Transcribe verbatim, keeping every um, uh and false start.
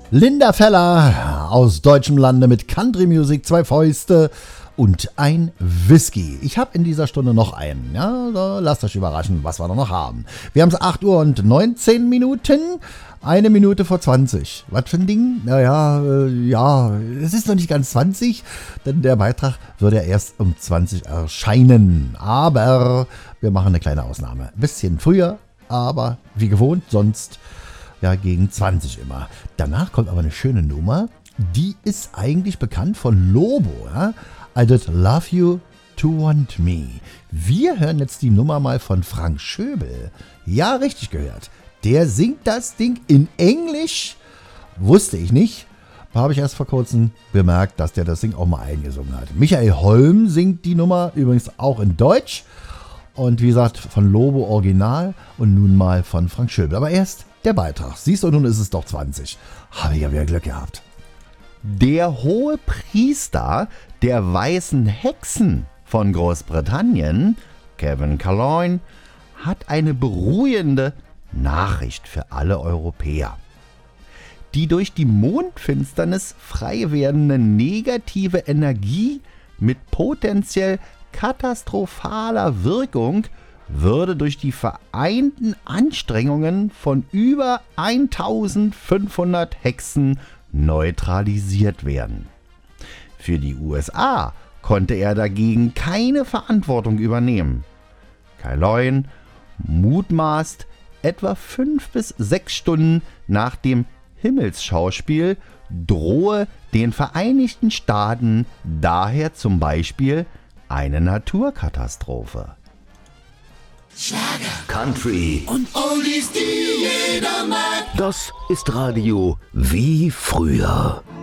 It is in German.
Linda Feller aus deutschem Lande mit Country Music, zwei Fäuste und ein Whisky. Ich habe in dieser Stunde noch einen. Ja, so, lasst euch überraschen, was wir da noch haben. Wir haben es acht Uhr und neunzehn Minuten. Eine Minute vor zwanzig. Was für ein Ding? Naja, äh, ja, es ist noch nicht ganz zwanzig, denn der Beitrag wird ja erst um zwanzig erscheinen. Aber wir machen eine kleine Ausnahme. Ein bisschen früher, aber wie gewohnt, sonst ja gegen zwanzig immer. Danach kommt aber eine schöne Nummer. Die ist eigentlich bekannt von Lobo. Ja? I Did Love You to Want Me. Wir hören jetzt die Nummer mal von Frank Schöbel. Ja, richtig gehört. Der singt das Ding in Englisch. Wusste ich nicht. Habe ich erst vor kurzem bemerkt, dass der das Ding auch mal eingesungen hat. Michael Holm singt die Nummer übrigens auch in Deutsch. Und wie gesagt, von Lobo Original und nun mal von Frank Schöbel. Aber erst der Beitrag. Siehst du, nun ist es doch zwanzig. Habe ich ja wieder Glück gehabt. Der hohe Priester der weißen Hexen von Großbritannien, Kevin Calloin, hat eine beruhigende Nachricht für alle Europäer. Die durch die Mondfinsternis frei werdende negative Energie mit potenziell katastrophaler Wirkung würde durch die vereinten Anstrengungen von über eintausendfünfhundert Hexen neutralisiert werden. Für die U S A konnte er dagegen keine Verantwortung übernehmen. Calloin mutmaßt, etwa fünf bis sechs Stunden nach dem Himmelsschauspiel drohe den Vereinigten Staaten daher zum Beispiel eine Naturkatastrophe. Schlager, Country und Oldies, die jeder mag. Das ist Radio wie früher.